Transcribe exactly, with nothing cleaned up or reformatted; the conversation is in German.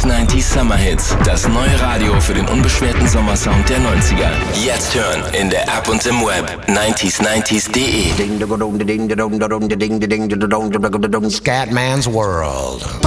neunzig Summer Hits. Das neue Radio für den unbeschwerten Sommersound der neunziger. Jetzt hören in der App und im Web. neunzig neunzig punkt de. Scatman's World.